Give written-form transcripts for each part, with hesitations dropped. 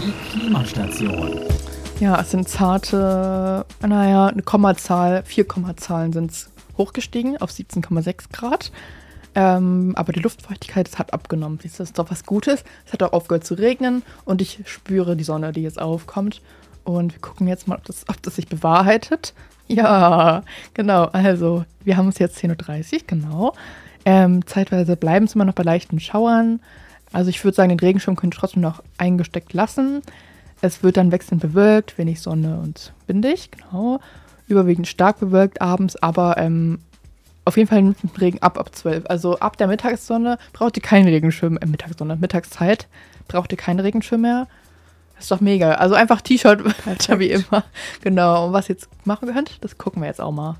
Die Klimastation. Ja, es sind eine Kommazahl, 4 Kommazahlen sind es hochgestiegen auf 17,6 Grad. Aber die Luftfeuchtigkeit, das hat abgenommen. Das ist doch was Gutes. Es hat auch aufgehört zu regnen und ich spüre die Sonne, die jetzt aufkommt. Und wir gucken jetzt mal, ob das sich bewahrheitet. Ja, genau. Also, wir haben es jetzt 10:30 Uhr, genau. Zeitweise bleiben es immer noch bei leichten Schauern. Also ich würde sagen, den Regenschirm könnt ihr trotzdem noch eingesteckt lassen. Es wird dann wechselnd bewölkt, wenig Sonne und windig, genau. Überwiegend stark bewölkt abends, aber auf jeden Fall nimmt den Regen ab 12. Also ab der Mittagssonne braucht ihr keinen Regenschirm, Mittagszeit braucht ihr keinen Regenschirm mehr. Das ist doch mega. Also einfach T-Shirt weiter wie immer. Genau, und was ihr jetzt machen könnt, das gucken wir jetzt auch mal.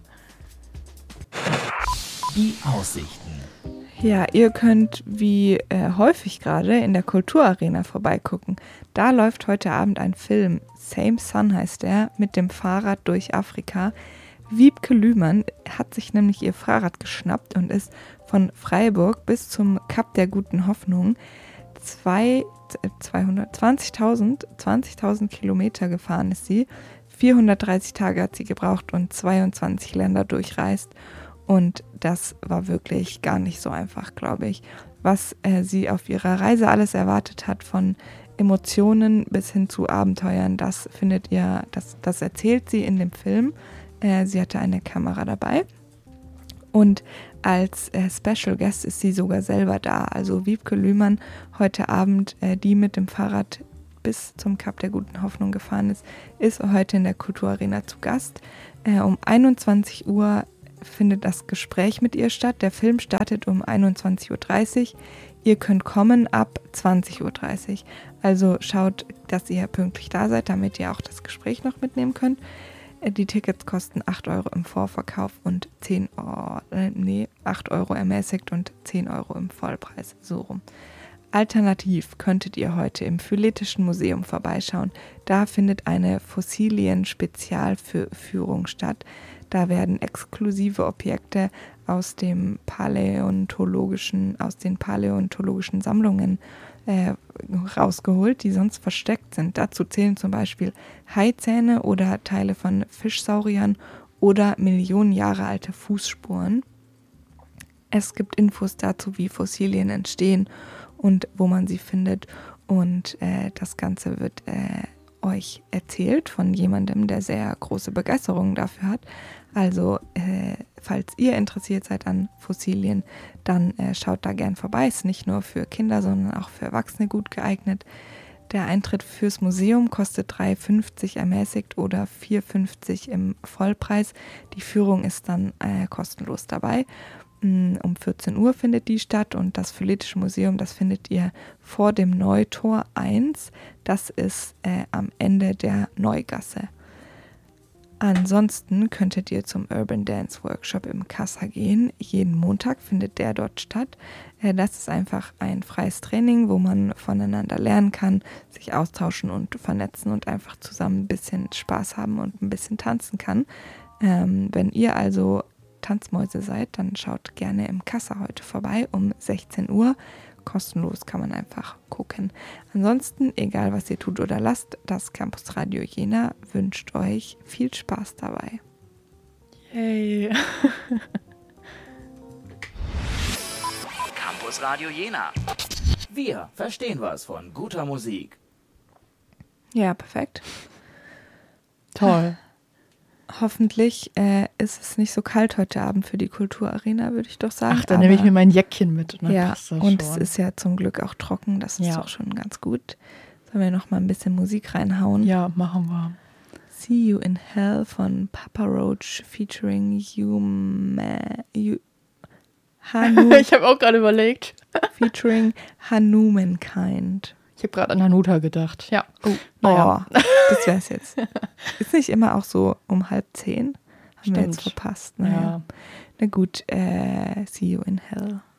Die Aussichten. Ja, ihr könnt wie häufig gerade in der Kulturarena vorbeigucken. Da läuft heute Abend ein Film, Same Sun heißt er, mit dem Fahrrad durch Afrika. Wiebke Lühmann hat sich nämlich ihr Fahrrad geschnappt und ist von Freiburg bis zum Kap der Guten Hoffnung 20.000 Kilometer gefahren ist sie. 430 Tage hat sie gebraucht und 22 Länder durchreist. Und das war wirklich gar nicht so einfach, glaube ich. Was sie auf ihrer Reise alles erwartet hat, von Emotionen bis hin zu Abenteuern, das findet ihr, das erzählt sie in dem Film. Sie hatte eine Kamera dabei. Und als Special Guest ist sie sogar selber da. Also Wiebke Lühmann heute Abend, die mit dem Fahrrad bis zum Kap der Guten Hoffnung gefahren ist heute in der Kulturarena zu Gast. Um 21 Uhr findet das Gespräch mit ihr statt. Der Film startet um 21:30 Uhr. Ihr könnt kommen ab 20:30 Uhr. Also schaut, dass ihr pünktlich da seid, damit ihr auch das Gespräch noch mitnehmen könnt. Die Tickets kosten 8 Euro im Vorverkauf und 8 Euro ermäßigt und 10 Euro im Vollpreis, so rum. Alternativ könntet ihr heute im Phyletischen Museum vorbeischauen. Da findet eine Fossilien-Spezialführung statt. Da werden exklusive Objekte aus den paläontologischen Sammlungen rausgeholt, die sonst versteckt sind. Dazu zählen zum Beispiel Haizähne oder Teile von Fischsauriern oder Millionen Jahre alte Fußspuren. Es gibt Infos dazu, wie Fossilien entstehen und wo man sie findet. Und das Ganze wird euch erzählt von jemandem, der sehr große Begeisterung dafür hat. Also, falls ihr interessiert seid an Fossilien, dann schaut da gern vorbei. Ist nicht nur für Kinder, sondern auch für Erwachsene gut geeignet. Der Eintritt fürs Museum kostet 3,50 ermäßigt oder 4,50 im Vollpreis. Die Führung ist dann kostenlos dabei. Um 14 Uhr findet die statt und das Phyletische Museum, das findet ihr vor dem Neutor 1. Das ist am Ende der Neugasse. Ansonsten könntet ihr zum Urban Dance Workshop im Kassa gehen. Jeden Montag findet der dort statt. Das ist einfach ein freies Training, wo man voneinander lernen kann, sich austauschen und vernetzen und einfach zusammen ein bisschen Spaß haben und ein bisschen tanzen kann. Wenn ihr also Tanzmäuse seid, dann schaut gerne im Kassa heute vorbei um 16 Uhr. Kostenlos kann man einfach gucken. Ansonsten, egal was ihr tut oder lasst, das Campus Radio Jena wünscht euch viel Spaß dabei. Yay! Campus Radio Jena. Wir verstehen was von guter Musik. Ja, perfekt. Toll. Hoffentlich ist es nicht so kalt heute Abend für die Kulturarena, würde ich doch sagen. Ach, dann nehme ich mir mein Jäckchen mit. Und dann ja, passt das und schon. es ist ja zum Glück auch trocken, das ist Ja. doch schon ganz gut. Sollen wir noch mal ein bisschen Musik reinhauen? Ja, machen wir. See You in Hell von Papa Roach featuring Ich habe auch gerade überlegt. featuring Hanumankind. Ich habe gerade an Hanuta gedacht. Ja. Oh, Naja. das wär's jetzt. Ist nicht immer auch so um 9:30? Haben wir jetzt Stimmt. verpasst. Naja. Ja. Na gut, See You in Hell.